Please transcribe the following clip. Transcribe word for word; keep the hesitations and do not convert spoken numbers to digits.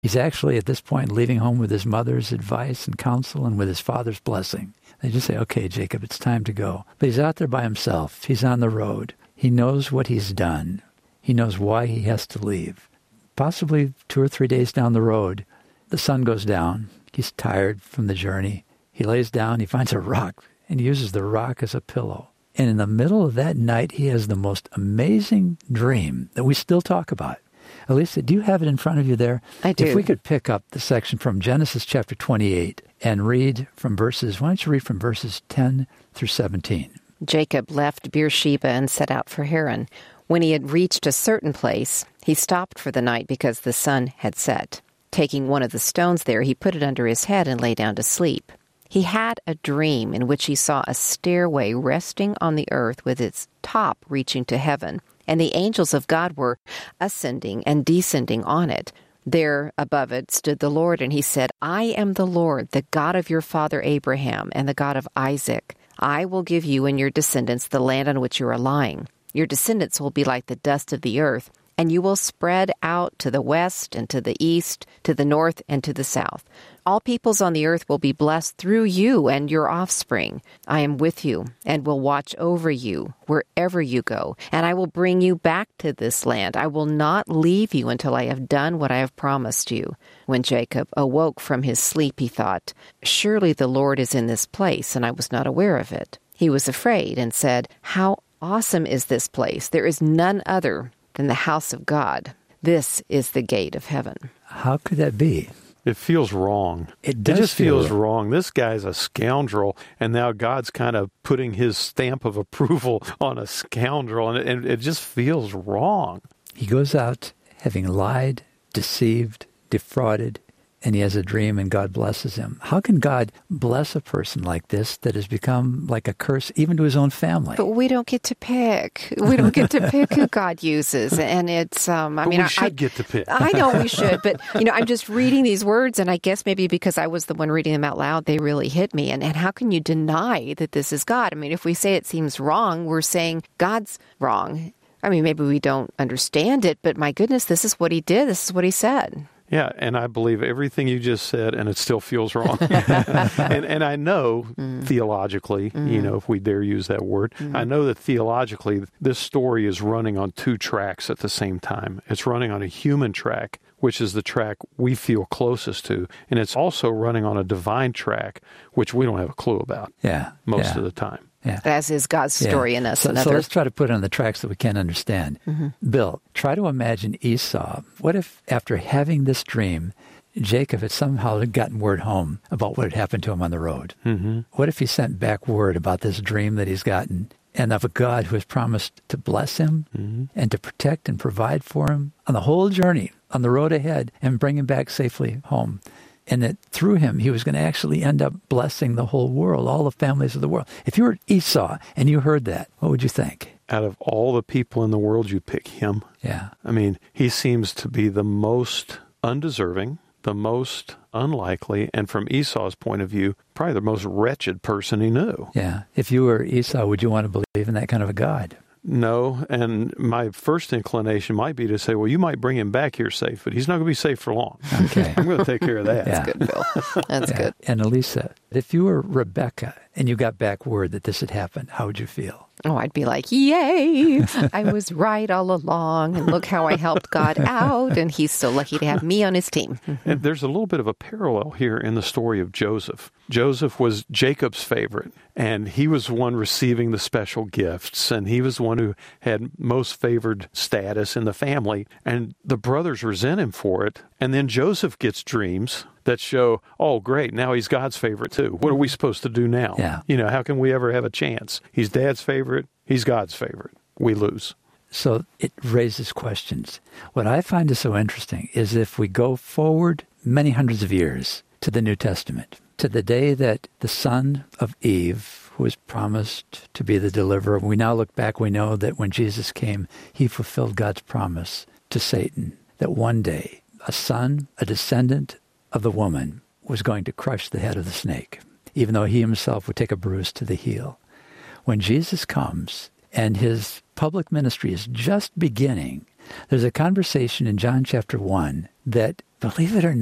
He's actually at this point leaving home with his mother's advice and counsel and with his father's blessing. They just say, okay, Jacob, it's time to go. But he's out there by himself. He's on the road. He knows what he's done. He knows why he has to leave. Possibly two or three days down the road, the sun goes down. He's tired from the journey. He lays down. He finds a rock and he uses the rock as a pillow. And in the middle of that night, he has the most amazing dream that we still talk about. Elisa, do you have it in front of you there? I do. If we could pick up the section from Genesis chapter twenty-eight and read from verses, why don't you read from verses ten through seventeen? Jacob left Beersheba and set out for Haran. When he had reached a certain place, he stopped for the night because the sun had set. Taking one of the stones there, he put it under his head and lay down to sleep. He had a dream in which he saw a stairway resting on the earth with its top reaching to heaven, and the angels of God were ascending and descending on it. There above it stood the Lord, and he said, I am the Lord, the God of your father Abraham and the God of Isaac. I will give you and your descendants the land on which you are lying. Your descendants will be like the dust of the earth, and you will spread out to the west and to the east, to the north and to the south. All peoples on the earth will be blessed through you and your offspring. I am with you and will watch over you wherever you go, and I will bring you back to this land. I will not leave you until I have done what I have promised you. When Jacob awoke from his sleep, he thought, surely the Lord is in this place, and I was not aware of it. He was afraid and said, how awesome is this place! There is none other than the house of God. This is the gate of heaven. How could that be? It feels wrong. It does It just feel feels wrong. This guy's a scoundrel, and now God's kind of putting his stamp of approval on a scoundrel, and it, and it just feels wrong. He goes out having lied, deceived, defrauded, and he has a dream and God blesses him. How can God bless a person like this that has become like a curse even to his own family? But we don't get to pick. We don't get to pick who God uses. And it's, um, I but mean, we I should I, get to pick. I know we should, but, you know, I'm just reading these words, and I guess maybe because I was the one reading them out loud, they really hit me. And, and how can you deny that this is God? I mean, if we say it seems wrong, we're saying God's wrong. I mean, maybe we don't understand it, but my goodness, this is what he did. This is what he said. Yeah, and I believe everything you just said, and it still feels wrong. and and I know mm. theologically, mm. you know, if we dare use that word, mm. I know that theologically this story is running on two tracks at the same time. It's running on a human track, which is the track we feel closest to, and it's also running on a divine track, which we don't have a clue about yeah, most yeah. of the time. Yeah. As is God's story yeah. in us. So, another. so let's try to put it on the tracks that we can understand. Mm-hmm. Bill, try to imagine Esau. What if after having this dream, Jacob had somehow gotten word home about what had happened to him on the road? Mm-hmm. What if he sent back word about this dream that he's gotten and of a God who has promised to bless him mm-hmm. and to protect and provide for him on the whole journey, on the road ahead, and bring him back safely home? And that through him, he was going to actually end up blessing the whole world, all the families of the world. If you were Esau and you heard that, what would you think? Out of all the people in the world, you pick him. Yeah. I mean, he seems to be the most undeserving, the most unlikely, and from Esau's point of view, probably the most wretched person he knew. Yeah. If you were Esau, would you want to believe in that kind of a God? No, and my first inclination might be to say, well, you might bring him back here safe, but he's not going to be safe for long. Okay. I'm going to take care of that. That's yeah. good, Bill. That's yeah. good. And Elisa, if you were Rebecca and you got back word that this had happened, how would you feel? Oh, I'd be like, yay, I was right all along, and look how I helped God out, and he's so lucky to have me on his team. And there's a little bit of a parallel here in the story of Joseph. Joseph was Jacob's favorite, and he was the one receiving the special gifts, and he was the one who had most favored status in the family, and the brothers resent him for it, and then Joseph gets dreams that show, oh, great, now he's God's favorite too. What are we supposed to do now? Yeah. You know, how can we ever have a chance? He's Dad's favorite, he's God's favorite. We lose. So it raises questions. What I find is so interesting is if we go forward many hundreds of years to the New Testament, to the day that the son of Eve, who was promised to be the deliverer, we now look back, we know that when Jesus came, he fulfilled God's promise to Satan, that one day a son, a descendant of the woman, was going to crush the head of the snake, even though he himself would take a bruise to the heel. When Jesus comes and his public ministry is just beginning, there's a conversation in John chapter one that believe it or